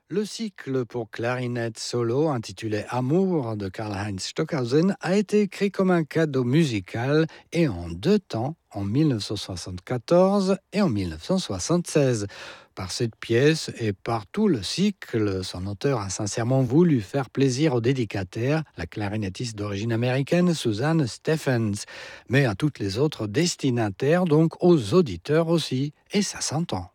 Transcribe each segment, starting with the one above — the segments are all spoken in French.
Le cycle pour clarinette solo intitulé Amour de Karl-Heinz Stockhausen a été écrit comme un cadeau musical et en deux temps, en 1974 et en 1976. Par cette pièce et par tout le cycle, son auteur a sincèrement voulu faire plaisir aux dédicataires, la clarinettiste d'origine américaine Suzanne Stephens, mais à toutes les autres destinataires, donc aux auditeurs aussi, et ça s'entend.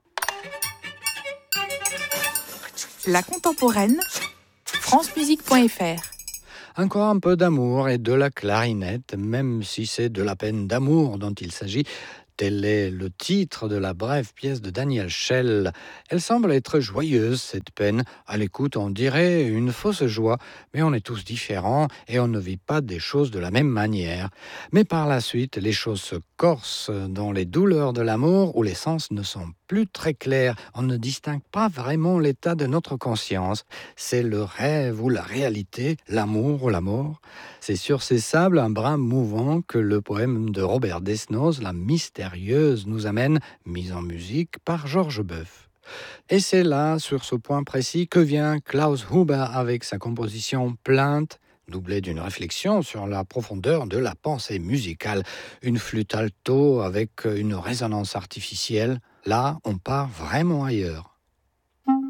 La contemporaine, francemusique.fr. Encore un peu d'amour et de la clarinette, même si c'est de la peine d'amour dont il s'agit. Tel est le titre de la brève pièce de Daniel Schell. Elle semble être joyeuse, cette peine. À l'écoute, on dirait une fausse joie, mais on est tous différents et on ne vit pas des choses de la même manière. Mais par la suite, les choses se corsent dans les douleurs de l'amour où les sens ne sont plus très clairs. On ne distingue pas vraiment l'état de notre conscience. C'est le rêve ou la réalité, l'amour ou la mort. C'est sur ces sables un brin mouvant que le poème de Robert Desnos, La Mystérieuse, nous amène, mise en musique par Georges Boeuf. Et c'est là, sur ce point précis, que vient Klaus Huber avec sa composition Plainte, doublée d'une réflexion sur la profondeur de la pensée musicale. Une flûte alto avec une résonance artificielle. Là, on part vraiment ailleurs.